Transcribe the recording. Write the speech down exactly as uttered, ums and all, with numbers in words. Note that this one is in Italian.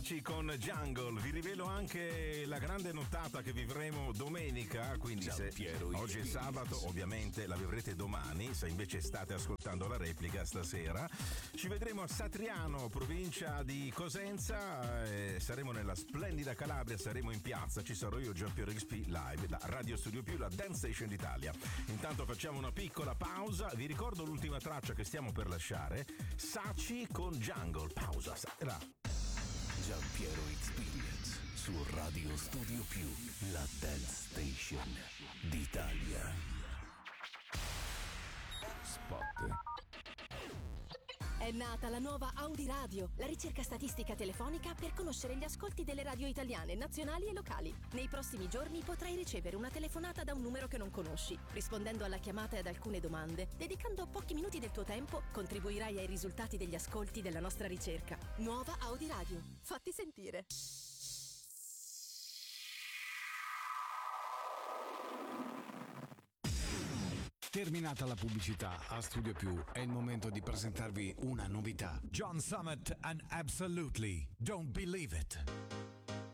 Saci con Jungle. Vi rivelo anche la grande nottata che vivremo domenica, quindi se oggi è sabato ovviamente la vivrete domani, se invece state ascoltando la replica stasera. Ci vedremo a Satriano, provincia di Cosenza, eh, saremo nella splendida Calabria, saremo in piazza, ci sarò io, Giampiero X P, live da Radio Studio Più, la Dance Station d'Italia. Intanto facciamo una piccola pausa, vi ricordo l'ultima traccia che stiamo per lasciare, Saci con Jungle. Pausa, sarà Giampiero Experience su Radio Studio Più, la Dance Station d'Italia. Spot. È nata la nuova Audi Radio, la ricerca statistica telefonica per conoscere gli ascolti delle radio italiane, nazionali e locali. Nei prossimi giorni potrai ricevere una telefonata da un numero che non conosci. Rispondendo alla chiamata e ad alcune domande, dedicando pochi minuti del tuo tempo, contribuirai ai risultati degli ascolti della nostra ricerca. Nuova Audi Radio. Fatti sentire. Terminata la pubblicità, a Studio Più è il momento di presentarvi una novità. John Summit and Absolutely Don't Believe It.